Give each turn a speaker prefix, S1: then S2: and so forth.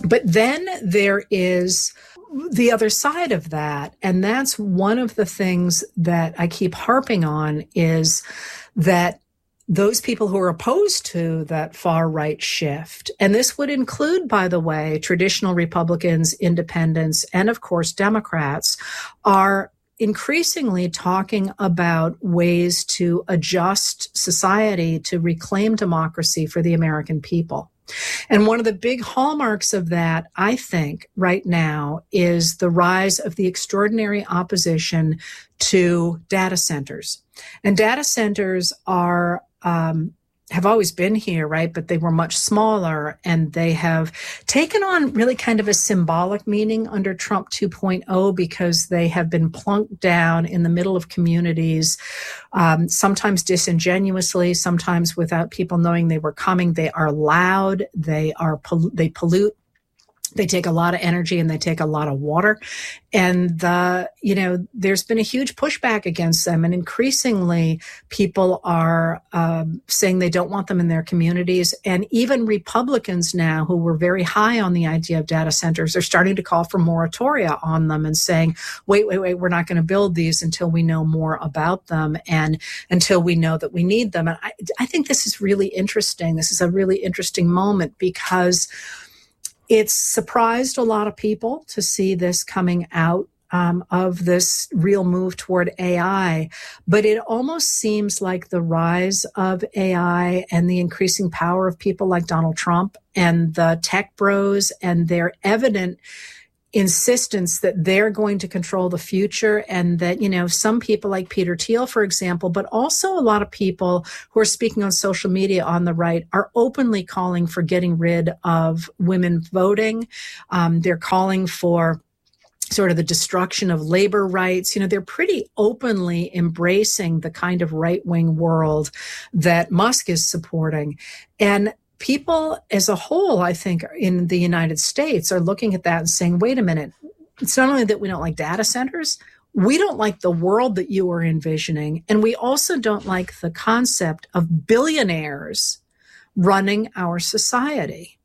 S1: But then there is the other side of that. And that's one of the things that I keep harping on, is that those people who are opposed to that far right shift, and this would include, by the way, traditional Republicans, independents, and of course, Democrats, are increasingly talking about ways to adjust society to reclaim democracy for the American people. And one of the big hallmarks of that, I think, right now is the rise of the extraordinary opposition to data centers. And data centers are have always been here, right? But they were much smaller, and they have taken on really kind of a symbolic meaning under Trump 2.0, because they have been plunked down in the middle of communities, sometimes disingenuously, sometimes without people knowing they were coming. They are loud. They pollute. They take a lot of energy, and they take a lot of water. And, there's been a huge pushback against them. And increasingly, people are saying they don't want them in their communities. And even Republicans now, who were very high on the idea of data centers, are starting to call for moratoria on them and saying, wait, we're not going to build these until we know more about them and until we know that we need them. And I think this is really interesting. This is a really interesting moment, because it's surprised a lot of people to see this coming out of this real move toward AI. But it almost seems like the rise of AI and the increasing power of people like Donald Trump and the tech bros and their evident insistence that they're going to control the future, and that, some people like Peter Thiel, for example, but also a lot of people who are speaking on social media on the right, are openly calling for getting rid of women voting. They're calling for sort of the destruction of labor rights. They're pretty openly embracing the kind of right-wing world that Musk is supporting. And people as a whole, I think, in the United States are looking at that and saying, wait a minute, it's not only that we don't like data centers, we don't like the world that you are envisioning. And we also don't like the concept of billionaires running our society.